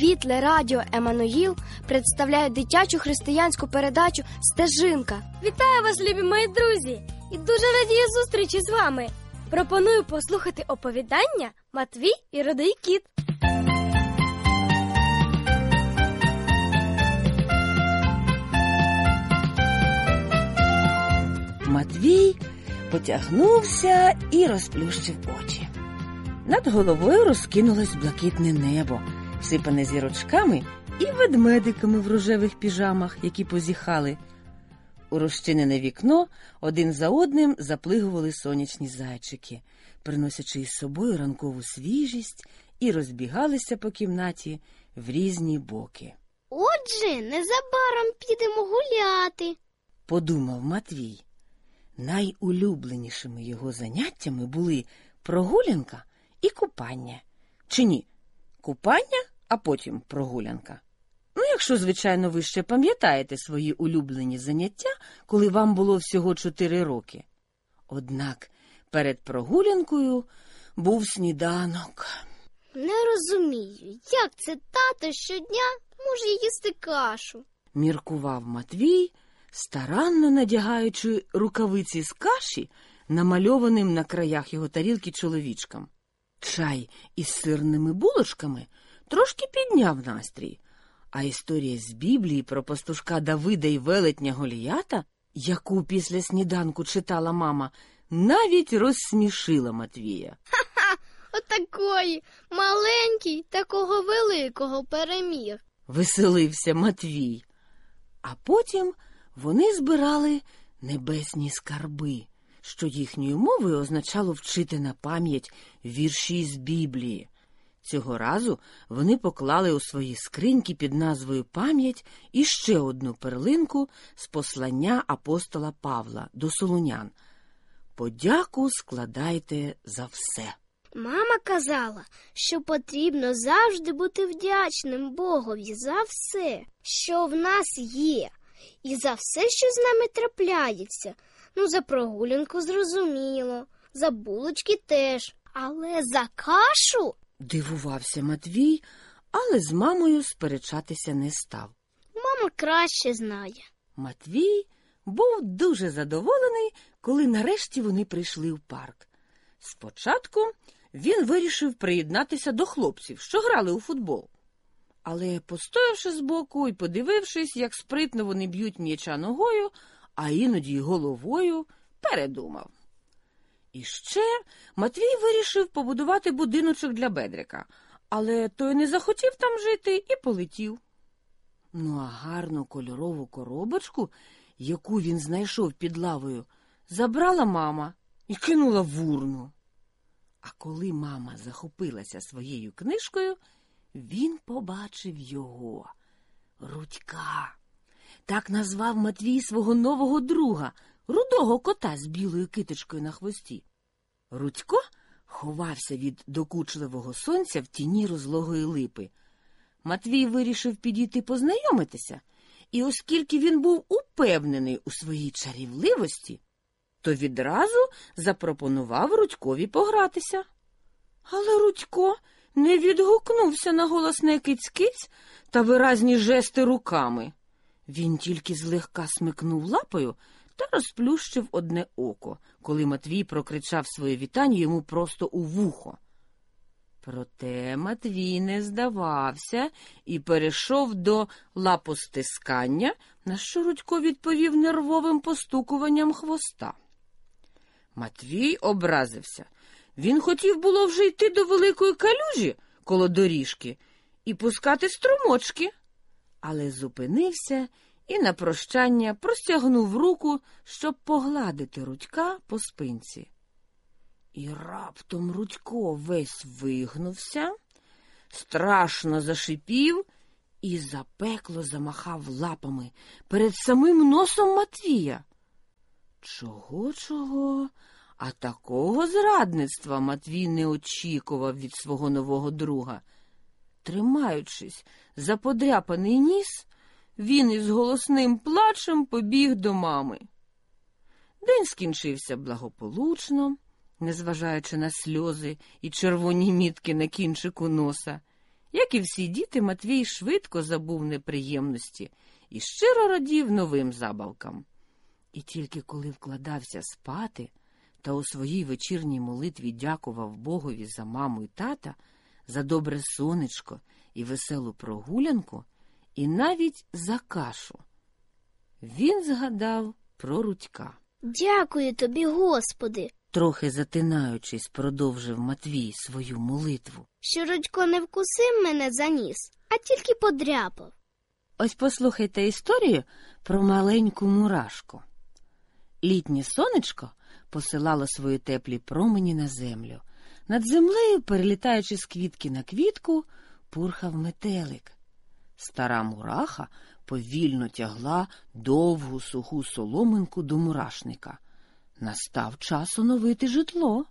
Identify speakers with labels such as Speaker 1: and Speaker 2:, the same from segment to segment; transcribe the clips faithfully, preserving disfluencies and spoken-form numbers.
Speaker 1: Світле радіо Еммануїл представляє дитячу християнську передачу «Стежинка».
Speaker 2: Вітаю вас, любі мої друзі! І дуже радію зустрічі з вами. Пропоную послухати оповідання «Матвій і рудий кіт».
Speaker 3: Матвій потягнувся і розплющив очі. Над головою розкинулось блакитне небо, сипане зірочками і ведмедиками в рожевих піжамах, які позіхали. У розчинене вікно один за одним заплигували сонячні зайчики, приносячи із собою ранкову свіжість, і розбігалися по кімнаті в різні боки.
Speaker 4: «Отже, незабаром підемо гуляти», –
Speaker 3: подумав Матвій. Найулюбленішими його заняттями були прогулянка і купання. Чи ні? Купання, а потім прогулянка. Ну, якщо, звичайно, ви ще пам'ятаєте свої улюблені заняття, коли вам було всього чотири роки. Однак перед прогулянкою був сніданок.
Speaker 4: «Не розумію, як це тато щодня може їсти кашу?» –
Speaker 3: міркував Матвій, старанно надягаючи рукавиці з каші намальованим на краях його тарілки чоловічкам. Чай із сирними булочками трошки підняв настрій, а історія з Біблії про пастушка Давида і велетня Голіята, яку після сніданку читала мама, навіть розсмішила Матвія.
Speaker 4: «Ха-ха! Отакої! Маленький такого великого переміг!» –
Speaker 3: веселився Матвій. А потім вони збирали небесні скарби, що їхньою мовою означало вчити на пам'ять вірші з Біблії. Цього разу вони поклали у свої скриньки під назвою «Пам'ять» іще одну перлинку з послання апостола Павла до солунян. «Подяку складайте за все».
Speaker 4: Мама казала, що потрібно завжди бути вдячним Богові за все, що в нас є, і за все, що з нами трапляється. Ну, за прогулянку зрозуміло, за булочки теж, але за кашу?
Speaker 3: Дивувався Матвій, але з мамою сперечатися не став.
Speaker 4: Мама краще знає.
Speaker 3: Матвій був дуже задоволений, коли нарешті вони прийшли в парк. Спочатку він вирішив приєднатися до хлопців, що грали у футбол. Але, постоявши збоку і подивившись, як спритно вони б'ють м'яча ногою, а іноді й головою, передумав. І ще Матвій вирішив побудувати будиночок для Бедрика, але той не захотів там жити і полетів. Ну а гарну кольорову коробочку, яку він знайшов під лавою, забрала мама і кинула в урну. А коли мама захопилася своєю книжкою, він побачив його, Рудька. Так назвав Матвій свого нового друга, рудого кота з білою китичкою на хвості. Рудько ховався від докучливого сонця в тіні розлогої липи. Матвій вирішив підійти познайомитися, і оскільки він був упевнений у своїй чарівливості, то відразу запропонував Рудькові погратися. Але Рудько не відгукнувся на голосне киць-киць та виразні жести руками. Він тільки злегка смикнув лапою та розплющив одне око, коли Матвій прокричав своє вітання йому просто у вухо. Проте Матвій не здавався і перейшов до лапостискання, на що Рудько відповів нервовим постукуванням хвоста. Матвій образився. Він хотів було вже йти до великої калюжі коло доріжки і пускати струмочки, але зупинився і на прощання простягнув руку, щоб погладити Рудька по спинці. І раптом Рудько весь вигнувся, страшно зашипів і запекло замахав лапами перед самим носом Матвія. Чого-чого, а такого зрадництва Матвій не очікував від свого нового друга. Тримаючись за подряпаний ніс, він із голосним плачем побіг до мами. День скінчився благополучно, незважаючи на сльози і червоні мітки на кінчику носа, Як і всі діти, Матвій швидко забув неприємності і щиро радів новим забавкам. І тільки коли вкладався спати та у своїй вечірній молитві дякував Богові за маму і тата, за добре сонечко і веселу прогулянку, і навіть за кашу, він згадав про Рудька.
Speaker 4: Дякую тобі, Господи,
Speaker 3: Трохи затинаючись, продовжив Матвій свою молитву.
Speaker 4: що Рудько не вкусив мене за ніс, а тільки подряпав.
Speaker 3: Ось послухайте історію про маленьку мурашку. Літнє сонечко посилало свої теплі промені на землю. Над землею, перелітаючи з квітки на квітку, пурхав метелик. Стара мураха повільно тягла довгу суху соломинку до мурашника. Настав час оновити житло.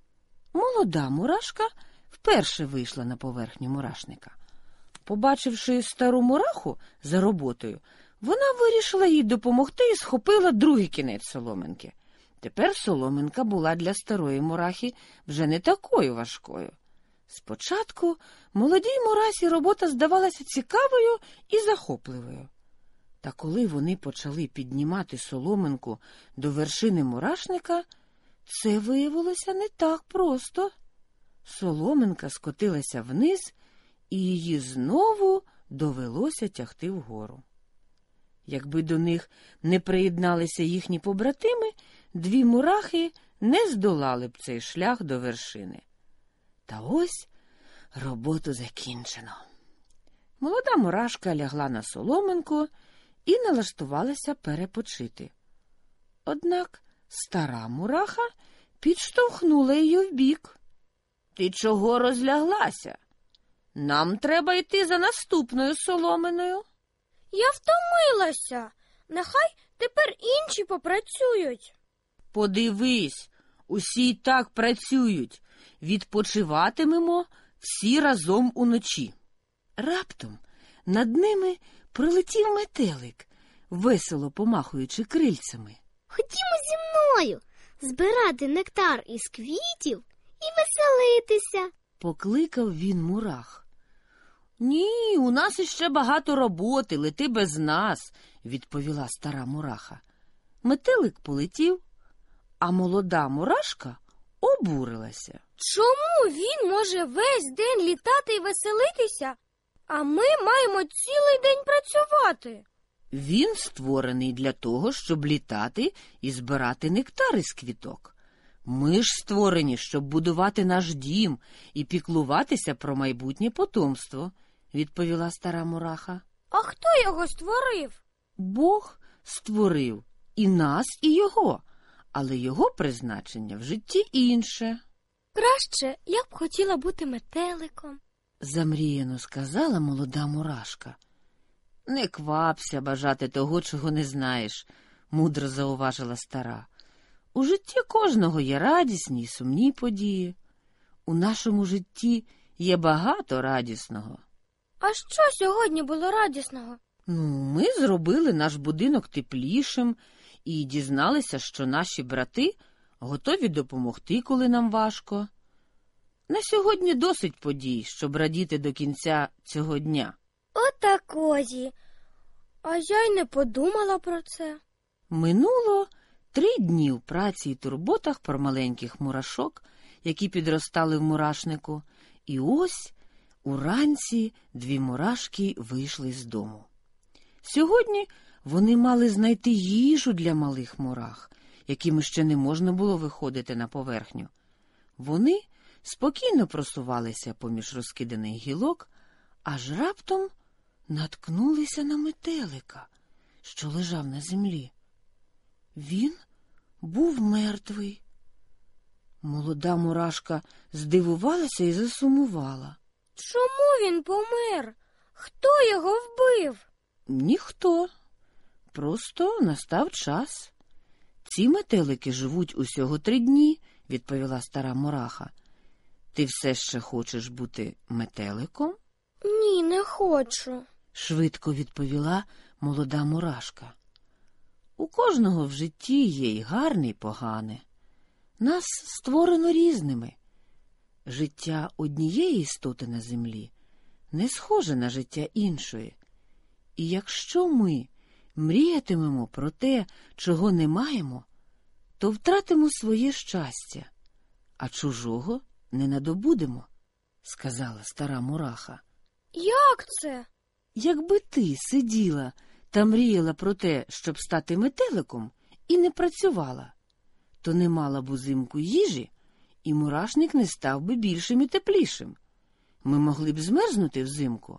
Speaker 3: Молода мурашка вперше вийшла на поверхню мурашника. Побачивши стару мураху за роботою, вона вирішила їй допомогти і схопила другий кінець соломинки. Тепер соломинка була для старої мурахи вже не такою важкою. Спочатку молодій мурасі робота здавалася цікавою і захопливою. Та коли вони почали піднімати соломинку до вершини мурашника, це виявилося не так просто. Соломинка скотилася вниз, і її знову довелося тягти вгору. Якби до них не приєдналися їхні побратими, дві мурахи не здолали б цей шлях до вершини. Та ось роботу закінчено. Молода мурашка лягла на соломинку і налаштувалася перепочити. Однак стара мураха підштовхнула її вбік. «Ти чого розляглася? Нам треба йти за наступною соломиною».
Speaker 2: Я втомилася. Нехай тепер інші попрацюють.
Speaker 3: «Подивись, усі й так працюють. Відпочиватимемо всі разом уночі». Раптом над ними пролетів метелик, весело помахуючи крильцями.
Speaker 4: Ходімо зі мною збирати нектар із квітів і веселитися.
Speaker 3: Покликав він мурах. «Ні, у нас іще багато роботи, лети без нас», – відповіла стара мураха. Метелик полетів, а молода мурашка обурилася.
Speaker 2: Чому він може весь день літати і веселитися, а ми маємо цілий день працювати?
Speaker 3: Він створений для того, щоб літати і збирати нектар із квіток. Ми ж створені, щоб будувати наш дім і піклуватися про майбутнє потомство, відповіла стара мураха.
Speaker 2: А хто його створив?
Speaker 3: Бог створив і нас, і його, але його призначення в житті інше.
Speaker 2: Краще я б хотіла бути метеликом.
Speaker 3: Замріяно сказала молода мурашка. Не квапся бажати того, чого не знаєш, мудро зауважила стара. У житті кожного є радісні й сумні події. У нашому житті є багато радісного.
Speaker 2: А що сьогодні було радісного?
Speaker 3: Ну, ми зробили наш будинок теплішим і дізналися, що наші брати готові допомогти, коли нам важко. На сьогодні досить подій, щоб радіти до кінця цього дня.
Speaker 2: Отакої. А я й не подумала про це.
Speaker 3: Минуло три дні в праці й турботах про маленьких мурашок, які підростали в мурашнику, і ось уранці дві мурашки вийшли з дому. Сьогодні вони мали знайти їжу для малих мурах, яким ще не можна було виходити на поверхню. Вони спокійно просувалися поміж розкиданих гілок, аж раптом наткнулися на метелика, що лежав на землі. Він був мертвий. Молода мурашка здивувалася і засумувала.
Speaker 2: Чому він помер? Хто його вбив?
Speaker 3: Ніхто. Просто настав час. Ці метелики живуть усього три дні, відповіла стара мураха. Ти все ще хочеш бути метеликом?
Speaker 2: Ні, не хочу.
Speaker 3: Швидко відповіла молода мурашка. У кожного в житті є й гарне, й погане. Нас створено різними. Життя однієї істоти на землі не схоже на життя іншої. І якщо ми мріятимемо про те, чого не маємо, то втратимо своє щастя, а чужого не надобудемо, – сказала стара мураха.
Speaker 2: Як це?
Speaker 3: Якби ти сиділа та мріяла про те, щоб стати метеликом, і не працювала, то не мала б узимку їжі, і мурашник не став би більшим і теплішим. Ми могли б змерзнути взимку.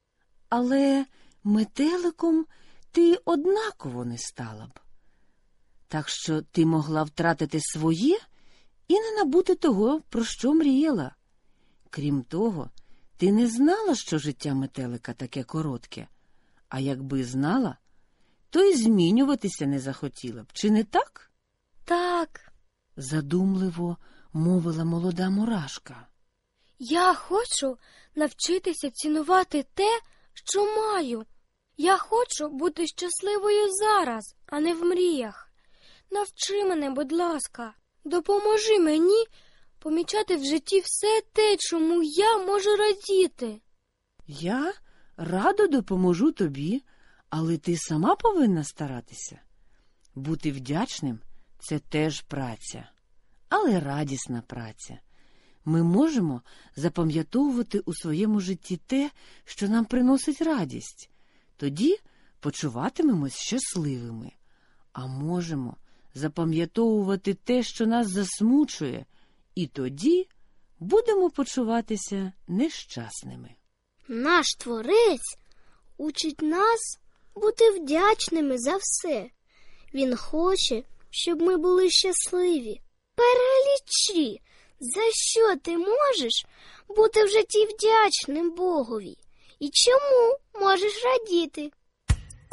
Speaker 3: Але метеликом ти однаково не стала б. Так що ти могла втратити своє і не набути того, про що мріяла. Крім того, ти не знала, що життя метелика таке коротке, а якби знала, то й змінюватися не захотіла б, чи не так?
Speaker 2: Так,
Speaker 3: Задумливо мовила молода мурашка.
Speaker 2: я хочу навчитися цінувати те, що маю. Я хочу бути щасливою зараз, а не в мріях. Навчи мене, будь ласка, допоможи мені помічати в житті все те, чому я можу радіти.
Speaker 3: Я радо допоможу тобі, але ти сама повинна старатися. Бути вдячним – це теж праця, але радісна праця. Ми можемо запам'ятовувати у своєму житті те, що нам приносить радість. Тоді почуватимемось щасливими. А можемо запам'ятовувати те, що нас засмучує, і тоді будемо почуватися нещасними.
Speaker 4: Наш Творець учить нас бути вдячними за все. Він хоче, щоб ми були щасливі. Перелічи, за що ти можеш бути в житті вдячним Богові і чому можеш радіти.